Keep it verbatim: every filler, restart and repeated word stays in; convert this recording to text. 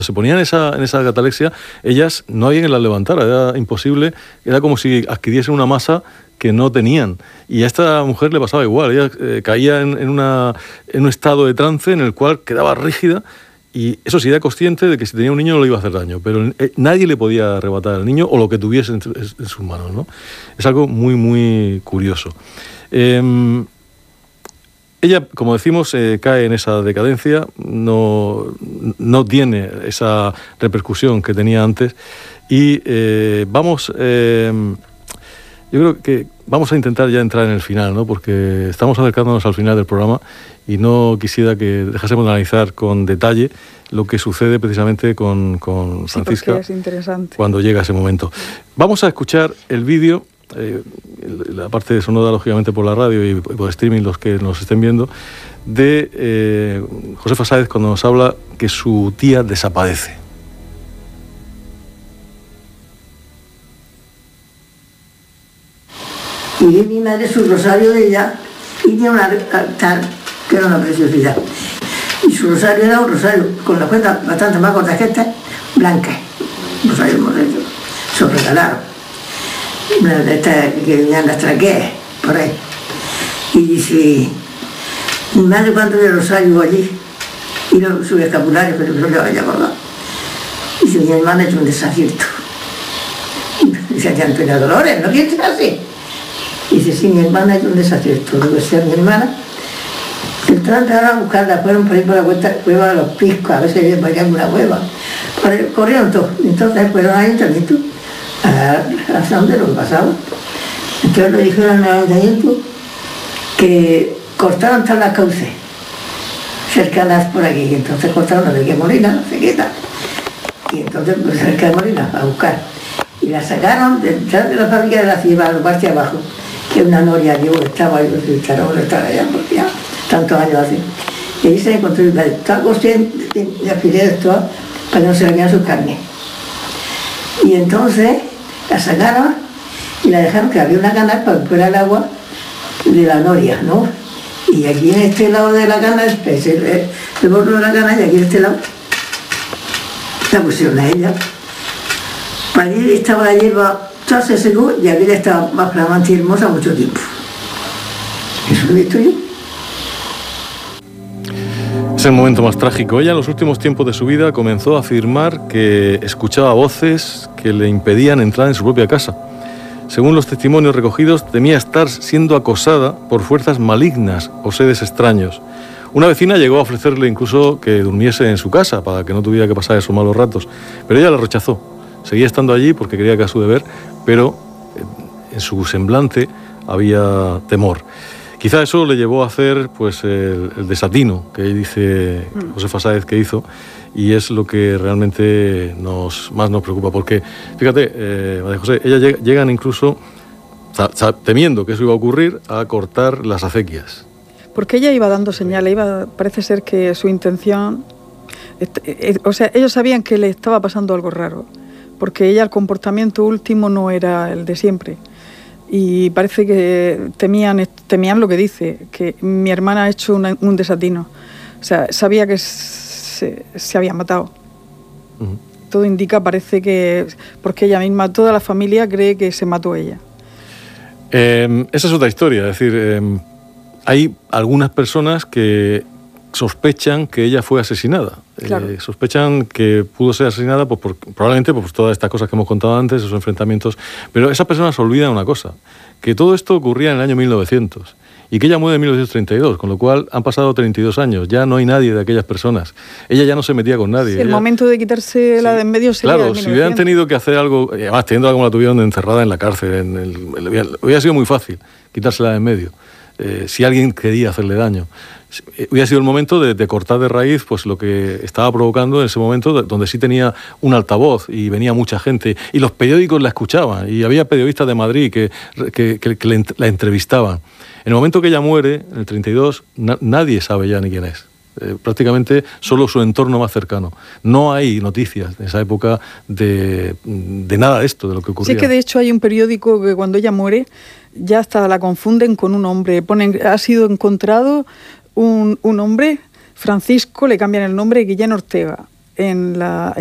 Se ponían en esa, en esa catalexia, ellas no había quien las levantara, era imposible, era como si adquiriesen una masa que no tenían. Y a esta mujer le pasaba igual, ella eh, caía en, en, una, en un estado de trance en el cual quedaba rígida, y eso sí, era consciente de que si tenía un niño no le iba a hacer daño, pero eh, nadie le podía arrebatar al niño o lo que tuviese en, en sus manos, ¿no? Es algo muy, muy curioso. Eh, Ella, como decimos, eh, cae en esa decadencia, no, no tiene esa repercusión que tenía antes y eh, vamos, eh, yo creo que vamos a intentar ya entrar en el final, ¿no? Porque estamos acercándonos al final del programa y no quisiera que dejásemos de analizar con detalle lo que sucede precisamente con, con Francisca, sí, es interesante, cuando llega ese momento. Vamos a escuchar el vídeo. Eh, la parte sonora, lógicamente, por la radio y por streaming, los que nos estén viendo, de eh, Josefa Sáez cuando nos habla que su tía desaparece. Y vi mi madre su rosario de ella y tenía un altar que era una preciosidad. Y su rosario era un rosario con la cuenta bastante más corta que esta, blanca. Un rosario moreno. Se lo regalaron. Una de estas que venían las traqueas, por ahí. Y dice, mi madre cuando ve el rosario allí, y lo, su escapulario, pero no le vaya a acordar. Dice, mi hermana ha hecho un desacierto. Dice, ya Antonio Dolores, ¿no quieres así? Dice, sí, mi hermana ha hecho un desacierto. Debe ser mi hermana. Entonces empezaron a buscarla, fueron por ahí por la cuesta, cueva de los piscos, a ver si había por ahí alguna cueva. Corrieron todos. Entonces fueron ahí en hasta donde lo pasaba. Entonces le dijeron al ayuntamiento que cortaron todas las cauces cercanas por aquí, y entonces cortaron la de que Molina, la sequeta, y entonces pues, cerca de Molina a buscar, y la sacaron detrás de la fábrica de la ciudad, a la parte de abajo, que una noria yo estaba ahí, los echaron a estar allá, porque ya tantos años así, y ahí se encontró toda cuestión de alfileres todas para que no se le quedan sus carnes. Y entonces la sacaron y la dejaron que había una canal para que fuera el agua de la noria, ¿no? Y aquí en este lado de la canal, es el, el, el borde de la canal, y aquí en este lado la pusieron a ella. Para allí estaba la hierba, toda se secó y aquí estaba más flamante y hermosa mucho tiempo. Eso lo he visto yo. Es el momento más trágico. Ella en los últimos tiempos de su vida comenzó a afirmar que escuchaba voces que le impedían entrar en su propia casa. Según los testimonios recogidos, temía estar siendo acosada por fuerzas malignas o seres extraños. Una vecina llegó a ofrecerle incluso que durmiese en su casa para que no tuviera que pasar esos malos ratos, pero ella la rechazó. Seguía estando allí porque creía que era su deber, pero en su semblante había temor. Quizá eso le llevó a hacer pues el, el desatino que dice Josefa Sáez que hizo, y es lo que realmente nos, más nos preocupa, porque, fíjate, eh, María José, ellas lleg- llegan incluso, temiendo que eso iba a ocurrir, a cortar las acequias. Porque ella iba dando señales, iba, parece ser que su intención, eh, o sea, ellos sabían que le estaba pasando algo raro, porque ella el comportamiento último no era el de siempre. Y parece que temían, temían lo que dice, que mi hermana ha hecho una, un desatino. O sea, sabía que se, se había matado. Uh-huh. Todo indica, parece que, porque ella misma, toda la familia cree que se mató ella. Eh, esa es otra historia, es decir, eh, hay algunas personas que sospechan que ella fue asesinada. Claro. Eh, sospechan que pudo ser asesinada pues, por, probablemente por todas estas cosas que hemos contado antes, esos enfrentamientos. Pero esas personas olvidan una cosa, que todo esto ocurría en el año mil novecientos y que ella muere en mil novecientos treinta y dos, con lo cual han pasado treinta y dos años, ya no hay nadie de aquellas personas. Ella ya no se metía con nadie. Sí, el ella... momento de quitarse sí. la de en medio sería Claro, si hubieran tenido que hacer algo, además teniéndola como la tuvieron encerrada en la cárcel, en el, hubiera sido muy fácil quitársela de en medio, eh, si alguien quería hacerle daño. Hubiera sido el momento de, de cortar de raíz pues lo que estaba provocando en ese momento, donde sí tenía un altavoz y venía mucha gente y los periódicos la escuchaban y había periodistas de Madrid que, que, que, que le, la entrevistaban. En el momento que ella muere, en el treinta y dos, na, nadie sabe ya ni quién es. Eh, prácticamente solo su entorno más cercano. No hay noticias en esa época de, de nada de esto, de lo que ocurría. Sí, que de hecho hay un periódico que cuando ella muere ya hasta la confunden con un hombre. Ponen, ha sido encontrado un, un hombre, Francisco, le cambian el nombre, Guillén Ortega. en la